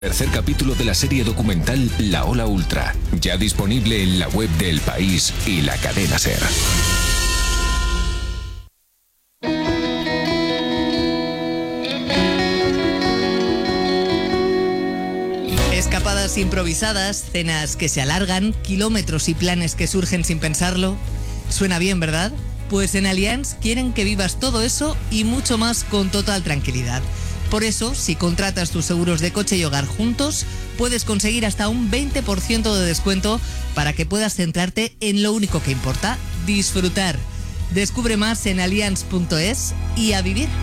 Tercer capítulo de la serie documental La Ola Ultra, ya disponible en la web de El País y la cadena SER. Escapadas improvisadas, cenas que se alargan, kilómetros y planes que surgen sin pensarlo. Suena bien, ¿verdad? Pues en Allianz quieren que vivas todo eso y mucho más con total tranquilidad. Por eso, si contratas tus seguros de coche y hogar juntos, puedes conseguir hasta un 20% de descuento para que puedas centrarte en lo único que importa, disfrutar. Descubre más en allianz.es y a vivir.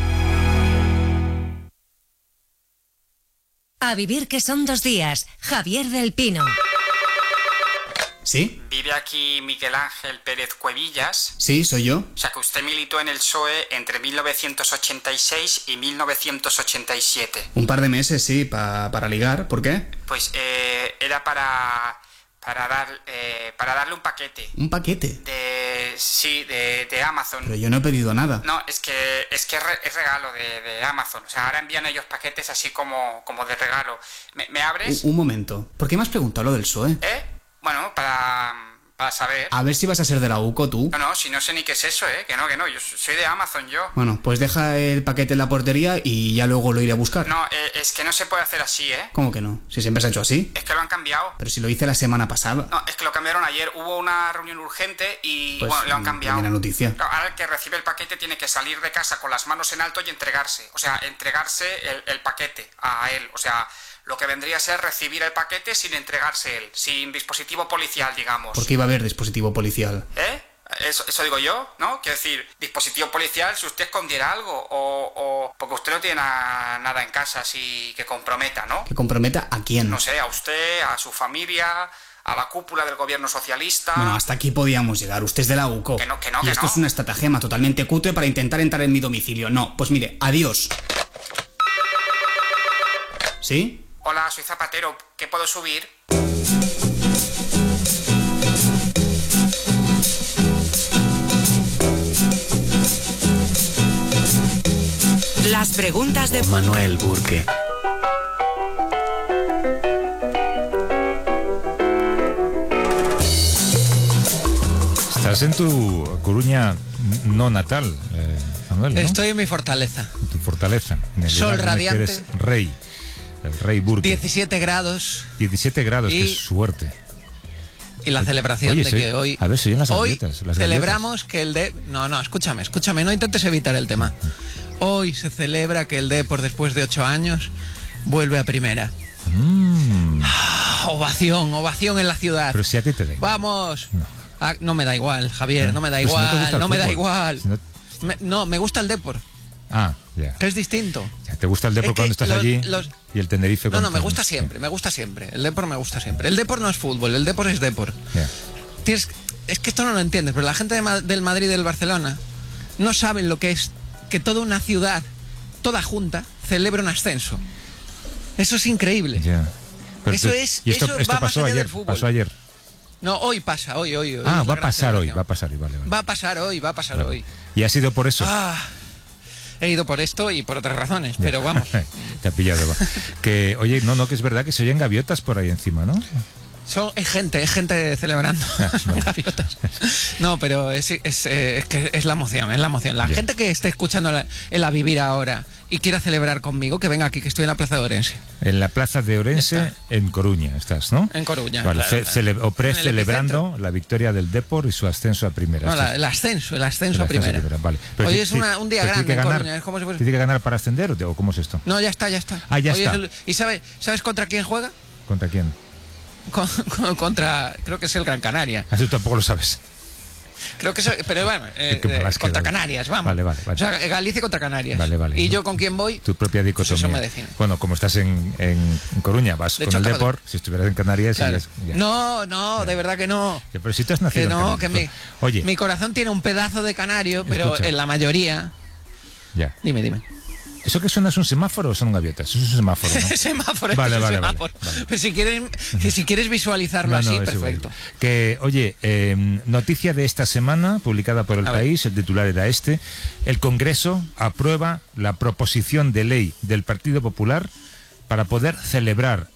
A vivir, que son 2 días. Javier del Pino. ¿Sí? ¿Vive aquí Miguel Ángel Pérez Cuevillas? Sí, soy yo. O sea, que usted militó en el PSOE entre 1986 y 1987. Un par de meses, sí, para ligar. ¿Por qué? Pues era para darle un paquete. ¿Un paquete? de Amazon. Pero yo no he pedido nada. No, es regalo de Amazon. O sea, ahora envían ellos paquetes así como de regalo. ¿Me abres? Un momento. ¿Por qué me has preguntado lo del PSOE? Bueno, para saber. A ver si vas a ser de la UCO tú. No, si no sé ni qué es eso, que no. Yo soy de Amazon, yo. Bueno, pues deja el paquete en la portería y ya luego lo iré a buscar. No, es que no se puede hacer así, ¿Cómo que no? Si siempre se ha hecho así. Es que lo han cambiado. Pero si lo hice la semana pasada. No, es que lo cambiaron ayer. Hubo una reunión urgente y pues, lo han cambiado. Buena noticia. Ahora el que recibe el paquete tiene que salir de casa con las manos en alto y entregarse. O sea, entregarse el paquete a él. O sea, lo que vendría a ser recibir el paquete sin entregarse él, sin dispositivo policial, digamos. ¿Por qué iba a haber dispositivo policial? Eso digo yo, ¿no? Quiero decir, dispositivo policial si usted escondiera algo o porque usted no tiene nada en casa así que comprometa, ¿no? ¿Que comprometa a quién? No sé, a usted, a su familia, a la cúpula del gobierno socialista. Bueno, hasta aquí podíamos llegar. Usted es de la UCO. Que no. Y esto es una estratagema totalmente cutre para intentar entrar en mi domicilio. No, pues mire, adiós. ¿Sí? Hola, soy Zapatero. ¿Qué puedo subir? Las preguntas de Manuel Burke. Estás en tu Coruña no natal, Manuel, ¿no? Estoy en mi fortaleza. En tu fortaleza. En el Sol lugar en el que radiante. eres rey. El rey Burke. 17 grados. 17 grados, qué suerte. Y la celebración Oye, de que hoy... A ver, se oyen las hoy gaviotas, las celebramos que el de... No, escúchame, no intentes evitar el tema. Hoy se celebra que el Depor, después de 8 años, vuelve a primera. Ovación en la ciudad. Pero si a ti te da igual. ¡Vamos! No me da igual, Javier, no me da Pues igual, si no me da fútbol. igual. Si no- Me gusta el Depor, Ah, ya. que es distinto. Ya, ¿te gusta el Depor Es que cuando estás allí y el Tenerife No, cuando me estás- gusta siempre. El Depor me gusta siempre. El Depor no es fútbol, el Depor es Depor. Ya. Es que esto no lo entiendes, pero la gente del Madrid y del Barcelona no saben lo que es que toda una ciudad, toda junta, celebra un ascenso. Eso es increíble. Ya. Pero Eso tú- es- y esto eso va más pasó allá ayer. del fútbol. Pasó ayer. No, hoy pasa, hoy. Ah, es va la a gran pasar hoy, celebración. vale. Va a pasar Vale. hoy. Y ha sido por eso. He ido por esto y por otras razones, pero vamos. Te ha pillado. Va. Que, oye, que es verdad que se oyen gaviotas por ahí encima, ¿no? Es gente celebrando gaviotas. No, pero es que es la emoción, La Ya. gente que esté escuchando el A Vivir ahora y quiera celebrar conmigo, que venga aquí, que estoy en la Plaza de Orense. En la plaza de Orense, en Coruña, estás, ¿no? En Coruña. Vale, claro. o pre-celebrando la victoria del Depor y su ascenso a primera. No, sí. el ascenso a primera. Vale. Pero Hoy ti- es ti- un día pero grande tiene que en ganar, Coruña, es como si fuese- ¿Tiene que ganar para ascender o cómo es esto? No, ya está. Ah, ya Hoy está. ¿Y sabes contra quién juega? ¿Contra quién? Contra, creo que es el Gran Canaria. Ah, tú tampoco lo sabes. Creo que pero bueno, Qué mal has contra quedado. Canarias, vamos. Vale. O sea, Galicia contra Canarias. Vale. ¿Y yo con quién voy? Tu propia dicotomía. Pues eso me define. Bueno, como estás en Coruña, vas De con hecho, el acabo de- Depor. Si estuvieras en Canarias, Claro. ya. No, de verdad que no. Ya, pero si tú has nacido Que no, en que Canarias. Oye, mi corazón tiene un pedazo de canario, pero Escucha. en la mayoría... ya. Dime. ¿Eso que suena es un semáforo o son gaviotas? Eso es un semáforo, ¿no? Semáforo, Vale, es un vale, semáforo. vale. Pero si quieres visualizarlo así, es perfecto. igual. Que, oye, noticia de esta semana, publicada por El A ver. País, el titular era este: el Congreso aprueba la proposición de ley del Partido Popular para poder celebrar